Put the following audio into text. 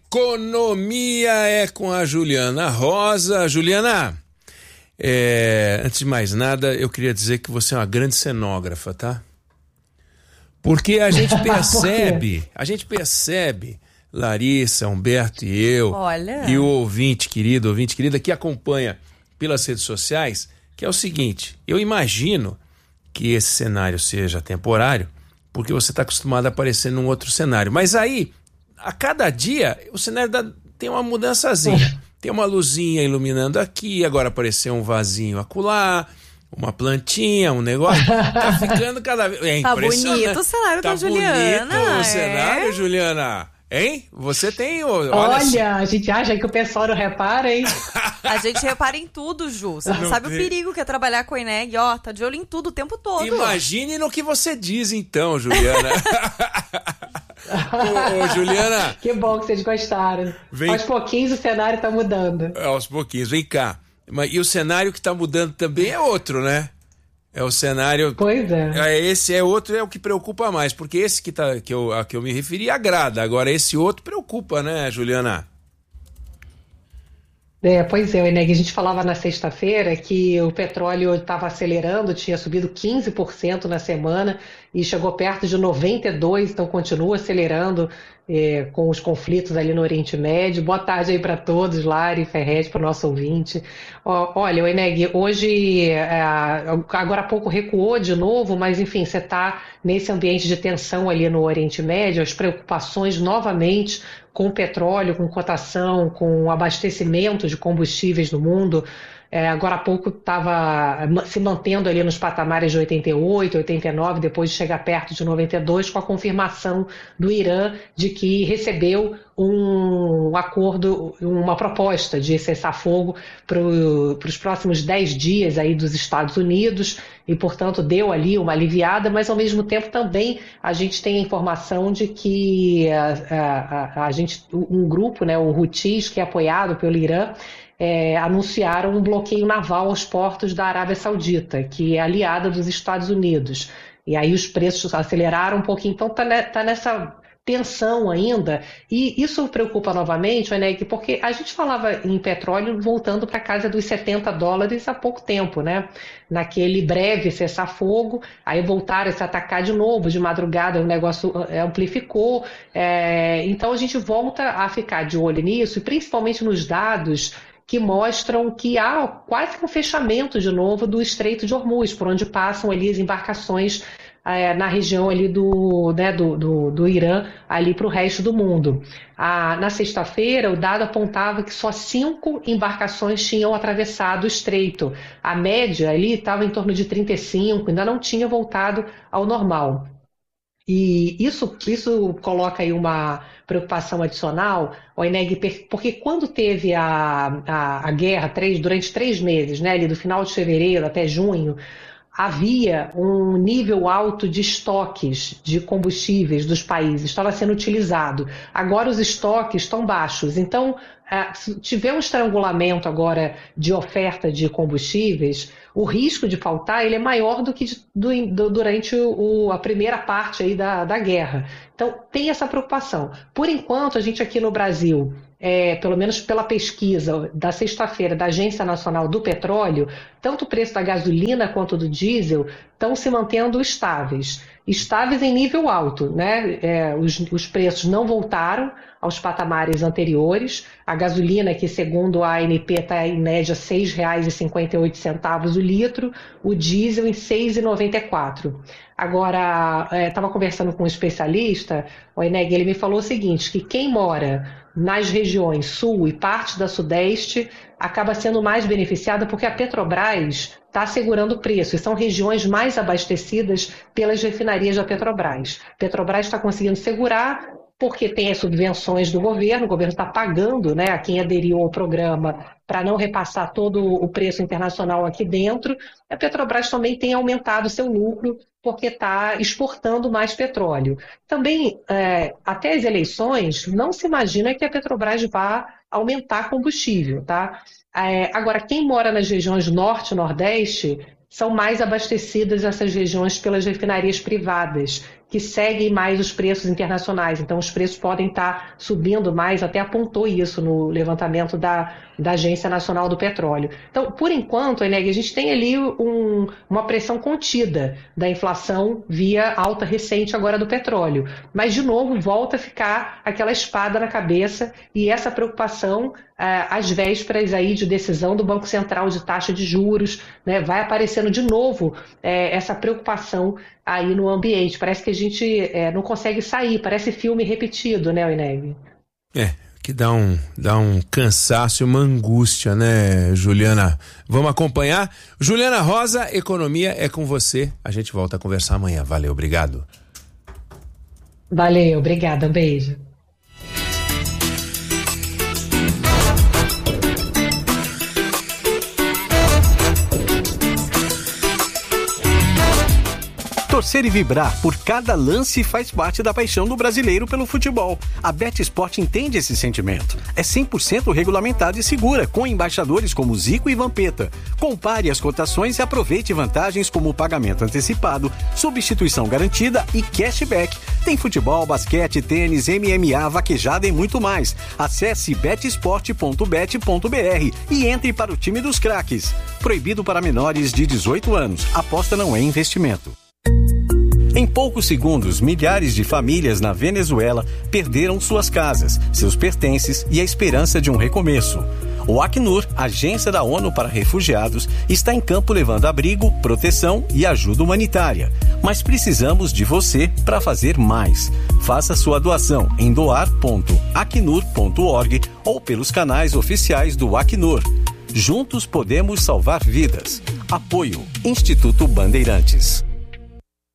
Economia é com a Juliana Rosa. Juliana, antes de mais nada, eu queria dizer que você é uma grande cenógrafa, tá? Porque a gente percebe, Larissa, Humberto e eu, e o ouvinte querida que acompanha pelas redes sociais, que é o seguinte: eu imagino que esse cenário seja temporário, porque você está acostumado a aparecer num outro cenário. Mas aí, a cada dia, o cenário tem uma mudançazinha. Tem uma luzinha iluminando aqui, agora apareceu um vasinho acolá, uma plantinha, um negócio. Tá ficando cada vez... É impressionante. Tá bonito o cenário da Juliana. Tá bonito o cenário, Juliana. Hein? Você tem... Olha, a gente acha que o pessoal não repara, hein? A gente repara em tudo, Ju. Você não sabe o perigo que é trabalhar com a Eneg. Ó, tá de olho em tudo o tempo todo. Imagine no que você diz, então, Juliana. Ô, Juliana. Que bom que vocês gostaram. Aos pouquinhos o cenário tá mudando. Aos pouquinhos, vem cá. E o cenário que tá mudando também é outro, né? É o cenário... Pois é. Esse é outro, é o que preocupa mais, porque esse que eu me referi agrada, agora esse outro preocupa, né, Juliana? Pois é, Eneg, a gente falava na sexta-feira que o petróleo estava acelerando, tinha subido 15% na semana e chegou perto de 92%, então continua acelerando com os conflitos ali no Oriente Médio. Boa tarde aí para todos, Lari, Ferrez, para o nosso ouvinte. Olha, Eneg, hoje, agora há pouco recuou de novo, mas enfim, você está nesse ambiente de tensão ali no Oriente Médio, as preocupações novamente com o petróleo, com cotação, com abastecimento de combustíveis no mundo. Agora há pouco estava se mantendo ali nos patamares de 88, 89, depois de chegar perto de 92, com a confirmação do Irã de que recebeu um acordo, uma proposta de cessar-fogo para os próximos 10 dias aí dos Estados Unidos e, portanto, deu ali uma aliviada, mas, ao mesmo tempo, também a gente tem a informação de que um grupo, né, o Houthis, que é apoiado pelo Irã, anunciaram um bloqueio naval aos portos da Arábia Saudita, que é aliada dos Estados Unidos. E aí os preços aceleraram um pouquinho, então está nessa tensão ainda. E isso preocupa novamente, Eneg, porque a gente falava em petróleo voltando para a casa dos $70 há pouco tempo, né? Naquele breve cessar-fogo, aí voltaram a se atacar de novo, de madrugada o negócio amplificou. Então a gente volta a ficar de olho nisso, e principalmente nos dados que mostram que há quase que um fechamento de novo do Estreito de Hormuz, por onde passam ali as embarcações na região ali do Irã, ali para o resto do mundo. Na sexta-feira, o dado apontava que só 5 embarcações tinham atravessado o estreito. A média ali estava em torno de 35, ainda não tinha voltado ao normal. E isso coloca aí uma preocupação adicional, Eneg, porque quando teve a guerra durante 3 meses, né, ali do final de fevereiro até junho, havia um nível alto de estoques de combustíveis dos países, estava sendo utilizado. Agora os estoques estão baixos, então se tiver um estrangulamento agora de oferta de combustíveis, o risco de faltar ele é maior do que durante a primeira parte aí da guerra. Então tem essa preocupação. Por enquanto, a gente aqui no Brasil, pelo menos pela pesquisa da sexta-feira da Agência Nacional do Petróleo, tanto o preço da gasolina quanto do diesel estão se mantendo estáveis em nível alto, né? Os preços não voltaram aos patamares anteriores. A gasolina, que segundo a ANP está em média R$ 6,58 o litro, o diesel em R$ 6,94. Agora, estava conversando com um especialista, o Eneg, ele me falou o seguinte, que quem mora nas regiões sul e parte da sudeste acaba sendo mais beneficiada porque a Petrobras está segurando o preço e são regiões mais abastecidas pelas refinarias da Petrobras. A Petrobras está conseguindo segurar porque tem as subvenções do governo, o governo está pagando, né, a quem aderiu ao programa para não repassar todo o preço internacional aqui dentro. A Petrobras também tem aumentado seu lucro porque está exportando mais petróleo. Também, até as eleições, não se imagina que a Petrobras vá aumentar combustível, tá? Agora, quem mora nas regiões norte e nordeste são mais abastecidas essas regiões pelas refinarias privadas, que seguem mais os preços internacionais. Então, os preços podem estar subindo mais, até apontou isso no levantamento da Agência Nacional do Petróleo. Então, por enquanto, Eneg, a gente tem ali uma pressão contida da inflação via alta recente agora do petróleo. Mas, de novo, volta a ficar aquela espada na cabeça e essa preocupação às vésperas aí de decisão do Banco Central de taxa de juros, né, vai aparecendo de novo essa preocupação aí no ambiente. Parece que a gente não consegue sair, parece filme repetido, né, Eneg? Que dá um cansaço e uma angústia, né, Juliana? Vamos acompanhar? Juliana Rosa, Economia é com você. A gente volta a conversar amanhã. Valeu, obrigado. Valeu, obrigada, um beijo. Torcer e vibrar por cada lance faz parte da paixão do brasileiro pelo futebol. A BetSport entende esse sentimento. É 100% regulamentada e segura, com embaixadores como Zico e Vampeta. Compare as cotações e aproveite vantagens como pagamento antecipado, substituição garantida e cashback. Tem futebol, basquete, tênis, MMA, vaquejada e muito mais. Acesse betsport.bet.br e entre para o time dos craques. Proibido para menores de 18 anos. Aposta não é investimento. Em poucos segundos, milhares de famílias na Venezuela perderam suas casas, seus pertences e a esperança de um recomeço. O Acnur, agência da ONU para refugiados, está em campo levando abrigo, proteção e ajuda humanitária. Mas precisamos de você para fazer mais. Faça sua doação em doar.acnur.org ou pelos canais oficiais do Acnur. Juntos podemos salvar vidas. Apoio Instituto Bandeirantes.